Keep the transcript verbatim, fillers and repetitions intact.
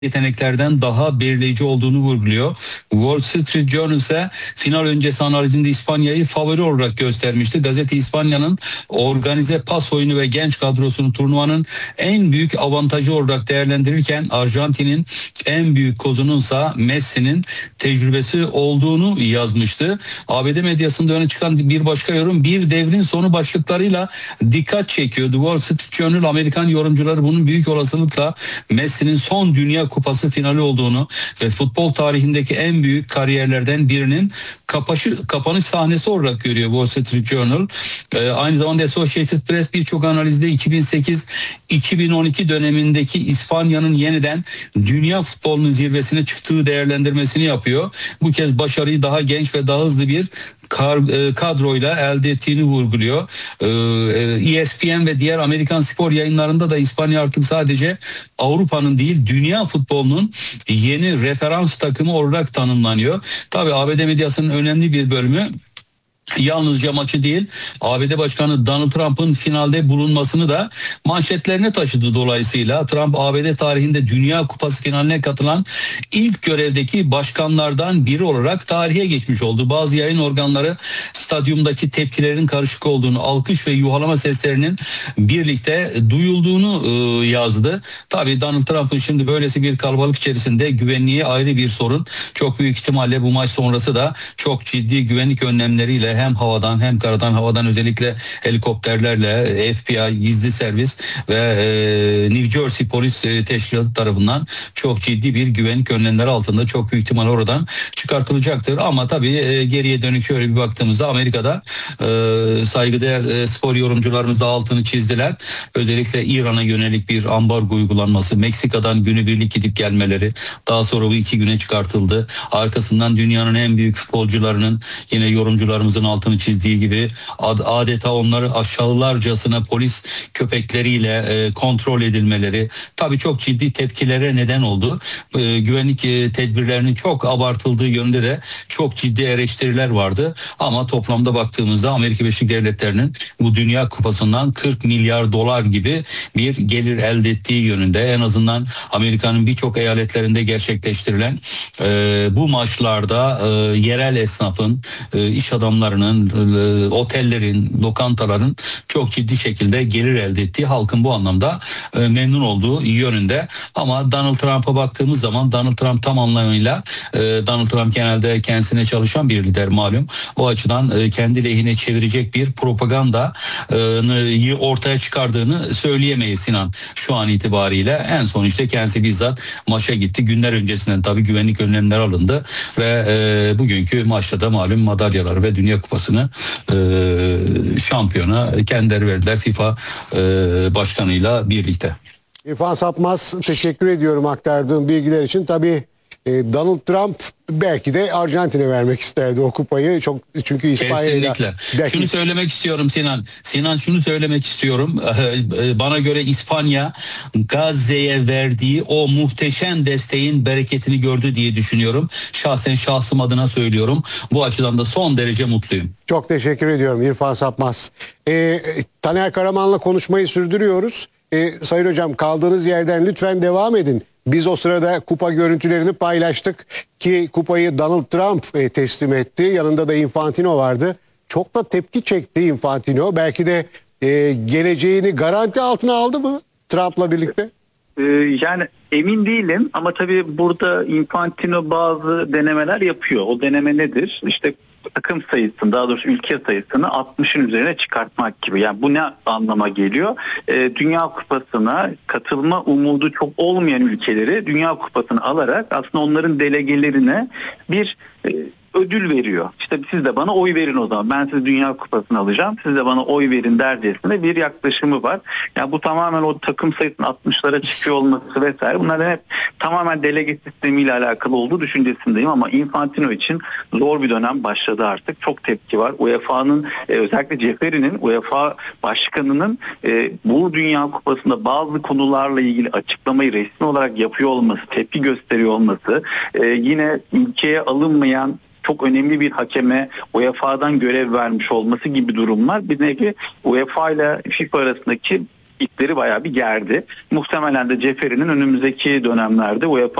yeteneklerden daha belirleyici olduğunu vurguluyor. Wall Street Journal ise final öncesi analizinde İspanya'yı favori olarak göstermişti. Gazete İspanya'nın organize pas oyunu ve genç kadrosunu turnuvanın en büyük avantajı olarak değerlendirirken Arjantin'in en büyük kozununsa Messi'nin tecrübesi olduğunu yazmıştı. A B D medyasında öne çıkan bir başka yorum bir devrin sonu başlıklarıyla dikkat çekiyordu. Wall Street Journal Amerikan yorumcuları bunun büyük olasılıkla Messi'nin son Dünya Kupası finali olduğunu ve futbol tarihindeki en büyük kariyerlerden birinin kapaşı, kapanış sahnesi olarak görüyor Wall Street Journal. Ee, aynı zamanda Associated Press birçok analizde iki bin sekiz iki bin on iki dönemindeki İspanya'nın yeniden dünya futbolunun zirvesine çıktığı değerlendirmesini yapıyor. Bu kez başarıyı daha genç ve daha hızlı bir kadroyla elde ettiğini vurguluyor. E S P N ve diğer Amerikan spor yayınlarında da İspanya artık sadece Avrupa'nın değil dünya futbolunun yeni referans takımı olarak tanımlanıyor. Tabii A B D medyasının önemli bir bölümü yalnızca maçı değil, A B D Başkanı Donald Trump'ın finalde bulunmasını da manşetlerine taşıdı dolayısıyla. Trump A B D tarihinde Dünya Kupası finaline katılan ilk görevdeki başkanlardan biri olarak tarihe geçmiş oldu. Bazı yayın organları stadyumdaki tepkilerin karışık olduğunu, alkış ve yuhalama seslerinin birlikte duyulduğunu e, yazdı. Tabii Donald Trump'ın şimdi böylesi bir kalabalık içerisinde güvenliği ayrı bir sorun. Çok büyük ihtimalle bu maç sonrası da çok ciddi güvenlik önlemleriyle hem havadan hem karadan, havadan özellikle helikopterlerle F B I, gizli servis ve e, New Jersey polis e, teşkilatı tarafından çok ciddi bir güvenlik önlemleri altında çok büyük ihtimal oradan çıkartılacaktır. Ama tabii e, geriye dönük şöyle bir baktığımızda Amerika'da e, saygıdeğer e, spor yorumcularımız da altını çizdiler. Özellikle İran'a yönelik bir ambargo uygulanması, Meksika'dan günübirlik gidip gelmeleri, daha sonra bu iki güne çıkartıldı. Arkasından dünyanın en büyük futbolcularının yine yorumcularımızın altını çizdiği gibi adeta onları aşağılarcasına polis köpekleriyle e, kontrol edilmeleri tabii çok ciddi tepkilere neden oldu. E, güvenlik e, tedbirlerinin çok abartıldığı yönünde de çok ciddi eleştiriler vardı. Ama toplamda baktığımızda Amerika Birleşik Devletleri'nin bu Dünya Kupası'ndan kırk milyar dolar gibi bir gelir elde ettiği yönünde, en azından Amerika'nın birçok eyaletlerinde gerçekleştirilen e, bu maçlarda e, yerel esnafın, e, iş adamlarının, e, otellerin, lokantaların çok ciddi şekilde gelir elde ettiği, halkın bu anlamda e, memnun olduğu yönünde. Ama Donald Trump'a baktığımız zaman Donald Trump tam anlamıyla e, Donald Trump genelde kendisine çalışan bir lider malum. O açıdan e, kendi lehine çevirecek bir propagandayı ortaya çıkardığını söyleyemeyiz Sinan şu an itibariyle. En son işte kendisi bizzat maça gitti. Günler öncesinden tabii güvenlik önlemleri alındı ve e, bugünkü maçta da malum madalyaları ve Dünya Kupası'nı e, şampiyona kendileri verdiler FIFA e, başkanıyla birlikte. İrfan Sapmaz, teşekkür ediyorum aktardığım bilgiler için. Tabii e, Donald Trump belki de Arjantin'e vermek isterdi o kupayı. Çok çünkü İspanya'yla. Kesinlikle. Belki... Şunu söylemek istiyorum Sinan. Sinan şunu söylemek istiyorum. Bana göre İspanya Gazze'ye verdiği o muhteşem desteğin bereketini gördü diye düşünüyorum. Şahsen şahsım adına söylüyorum. Bu açıdan da son derece mutluyum. Çok teşekkür ediyorum İrfan Sapmaz. Ee, Taner Karaman'la konuşmayı sürdürüyoruz. Ee, Sayın Hocam, kaldığınız yerden lütfen devam edin. Biz o sırada kupa görüntülerini paylaştık ki kupayı Donald Trump e, teslim etti. Yanında da Infantino vardı. Çok da tepki çekti Infantino. Belki de e, geleceğini garanti altına aldı mı Trump'la birlikte? Ee, yani emin değilim ama tabii burada Infantino bazı denemeler yapıyor. O deneme nedir? İşte takım sayısını, daha doğrusu ülke sayısını altmışın üzerine çıkartmak gibi. Yani bu ne anlama geliyor? Ee, Dünya Kupası'na katılma umudu çok olmayan ülkeleri Dünya Kupası'nı alarak aslında onların delegelerine bir e, ödül veriyor. İşte siz de bana oy verin o zaman. Ben size Dünya Kupası'nı alacağım. Siz de bana oy verin dercesinde bir yaklaşımı var. Yani bu tamamen o takım sayısının altmışlara çıkıyor olması vesaire. Bunlar hep tamamen delege sistemiyle alakalı olduğu düşüncesindeyim ama Infantino için zor bir dönem başladı artık. Çok tepki var. U E F A'nın e, özellikle Ceferi'nin, U E F A başkanının e, bu Dünya Kupası'nda bazı konularla ilgili açıklamayı resmi olarak yapıyor olması, tepki gösteriyor olması, e, yine ülkeye alınmayan çok önemli bir hakeme U E F A'dan görev vermiş olması gibi durumlar bir nevi U E F A ile FIFA arasındaki ipleri bayağı bir gerdi. Muhtemelen de Ceferi'nin önümüzdeki dönemlerde UEFA